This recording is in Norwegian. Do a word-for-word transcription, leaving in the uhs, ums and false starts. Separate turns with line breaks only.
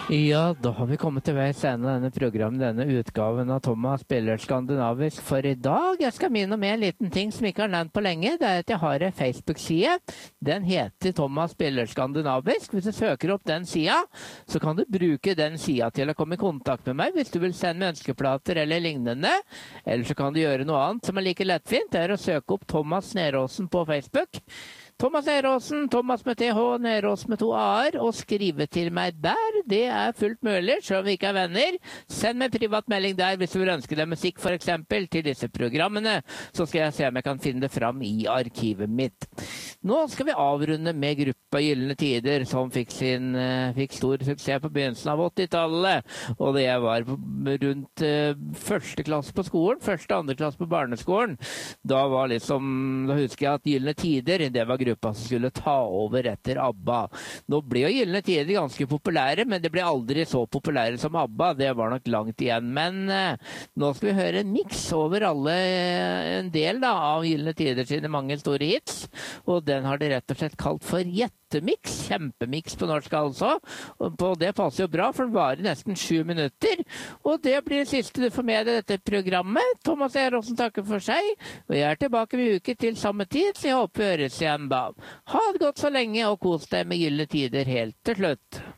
Ja, da har vi kommet til veis ende av denne programmet, denne utgaven av Thomas spiller skandinavisk for i dag. Jeg skal minne om en liten ting som jeg ikke har nevnt på lenge. Det er at jeg har en Facebook-side. Den heter Thomas spiller skandinavisk. Hvis du søker opp den sida, så kan du bruke den sida til å komme i kontakt med meg hvis du vil sende med ønskeplater eller lignende. Eller så kan du gjøre noe annet som er like lettfint. Det er å søke opp Thomas Neråsen på Facebook. Thomas Neråsen, Thomas med T H, Neråsen med to A-er, og skrive til meg der. Det er fullt mulig, selv om vi ikke er venner. Send meg privat melding der hvis du vil ønske deg musikk for eksempel til disse programmene. Så skal jeg se om jeg kan finne det fram i arkivet mitt. Nå skal vi avrunde med gruppa Gyllene Tider, som fikk, sin, fikk stor suksess på begynnelsen av åttitallet. Og det var rundt uh, første klasse på skolen, første andre klasse på barneskolen. Da var liksom, da husker jeg at Gyllene Tider, det var gruppa som skulle ta over etter ABBA. Nå ble jo Gyllene Tider ganske populære, men det ble aldri så populære som ABBA. Det var nok langt igjen. Men eh, nå skal vi høre en mix over alle, en del da, av Gyllene Tider sine mange store hits. Og den har de rett og slett kalt for Jettemix. Kjempemix på norsk altså. Og på det passer jo bra, for den varer nesten sju minutter. Og det blir det siste du får med deg dette programmet. Thomas Neråsen takker for seg. Og jeg er tilbake med uke til samme tid, så jeg håper vi høres igjen da. Ha det godt så lenge, og kos deg med Gyllene Tider helt til slutt.